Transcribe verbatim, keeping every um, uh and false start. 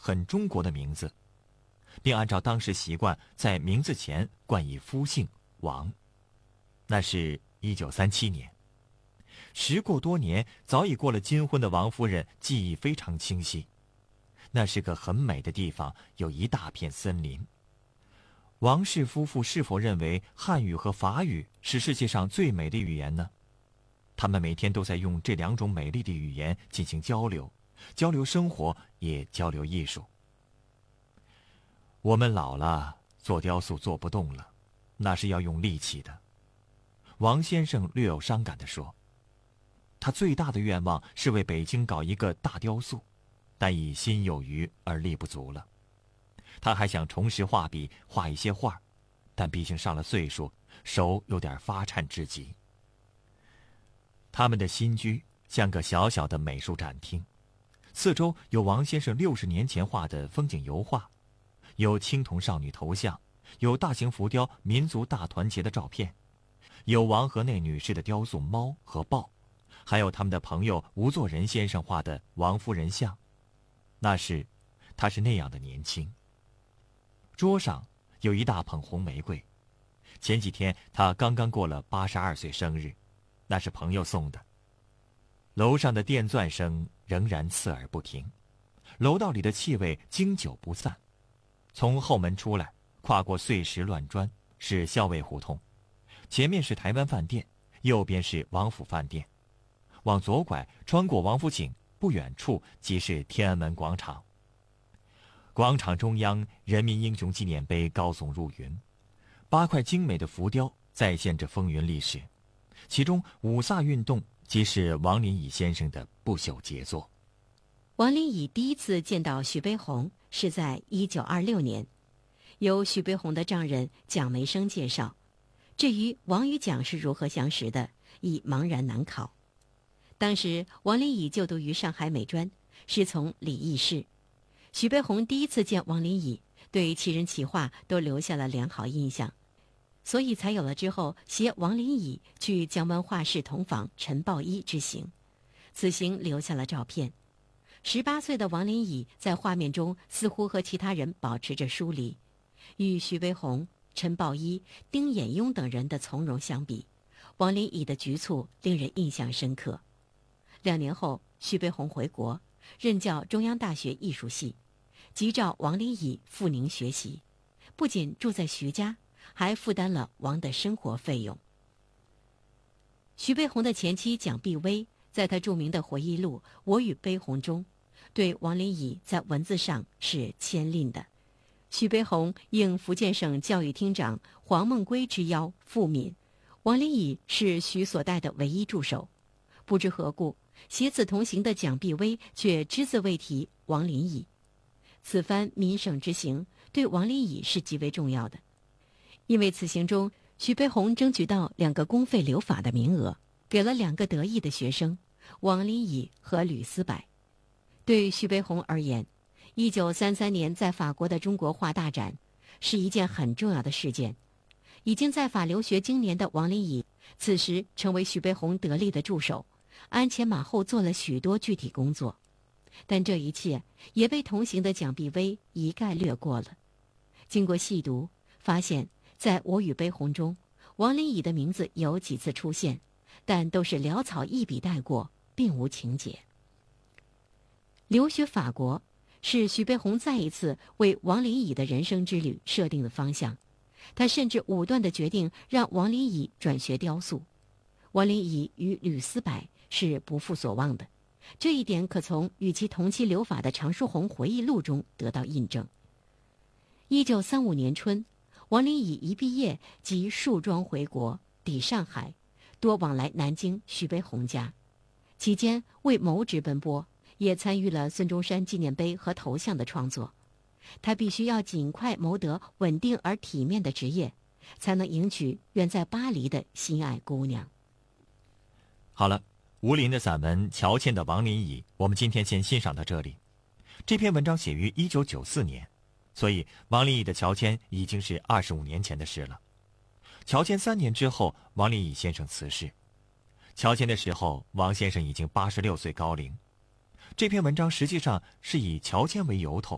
很中国的名字，并按照当时习惯在名字前冠以夫姓王。那是一九三七年。时过多年，早已过了金婚的王夫人记忆非常清晰。那是个很美的地方，有一大片森林。王氏夫妇是否认为汉语和法语是世界上最美的语言呢？他们每天都在用这两种美丽的语言进行交流，交流生活，也交流艺术。我们老了，做雕塑做不动了，那是要用力气的。王先生略有伤感地说，他最大的愿望是为北京搞一个大雕塑，但已心有余而力不足了。他还想重拾画笔，画一些画，但毕竟上了岁数，手有点发颤之极。他们的新居像个小小的美术展厅，四周有王先生六十年前画的风景油画，有青铜少女头像，有大型浮雕民族大团结的照片，有王河内女士的雕塑猫和豹，还有他们的朋友吴作人先生画的王夫人像。那时他是那样的年轻。桌上有一大捧红玫瑰，前几天他刚刚过了八十二岁生日，那是朋友送的。楼上的电钻声仍然刺耳不停，楼道里的气味经久不散。从后门出来，跨过碎石乱砖，是校尉胡同，前面是台湾饭店，右边是王府饭店。往左拐，穿过王府井，不远处即是天安门广场。广场中央，人民英雄纪念碑高耸入云，八块精美的浮雕再现着风云历史，其中五卅运动即是王林乙先生的不朽杰作。 王林乙第一次见到徐悲鸿是在一九二六年，由徐悲鸿的丈人蒋梅生介绍。至于王与蒋是如何相识的，亦茫然难考。当时王林乙就读于上海美专，师从李义士。徐悲鸿第一次见王林乙，对其人其画都留下了良好印象，所以才有了之后携王林乙去江湾画室同访陈抱一之行。此行留下了照片。十八岁的王林乙在画面中似乎和其他人保持着疏离，与徐悲鸿、陈抱一、丁衍庸等人的从容相比，王林乙的局促令人印象深刻。两年后，徐悲鸿回国，任教中央大学艺术系，即召王林乙赴宁学习，不仅住在徐家，还负担了王的生活费用。徐悲鸿的前妻蒋碧薇在他著名的回忆录《我与悲鸿》中，对王林乙在文字上是谦吝的。徐悲鸿应福建省教育厅长黄孟圭之邀赴闽，王林乙是徐所带的唯一助手。不知何故，携此同行的蒋碧薇却只字未提王林乙。此番闽省之行对王林乙是极为重要的，因为此行中徐悲鸿争取到两个公费留法的名额，给了两个得意的学生王林乙和吕思柏。对徐悲鸿而言，一九三三年在法国的中国画大展是一件很重要的事件。已经在法留学经年的王林乙此时成为徐悲鸿得力的助手，鞍前马后做了许多具体工作，但这一切也被同行的蒋碧薇一概略过了。经过细读，发现在我与悲鸿中，王林乙的名字有几次出现，但都是潦草一笔带过，并无情节。留学法国是徐悲鸿再一次为王林乙的人生之旅设定的方向，他甚至武断地决定让王林乙转学雕塑。王林乙与吕思柏是不负所望的，这一点可从与其同期留法的常书鸿回忆录中得到印证。一九三五年春，王林乙一毕业即束装回国，抵上海，多往来南京徐悲鸿家，期间为谋职奔波，也参与了孙中山纪念碑和头像的创作。他必须要尽快谋得稳定而体面的职业，才能迎娶远在巴黎的心爱姑娘。 好了，吴林的散文《乔迁的王林乙》，我们今天先欣赏到这里。这篇文章写于一九九四年，所以王林乙的乔迁已经是二十五年前的事了。乔迁三年之后，王林乙先生辞世。乔迁的时候，王先生已经八十六岁高龄。这篇文章实际上是以乔迁为由头，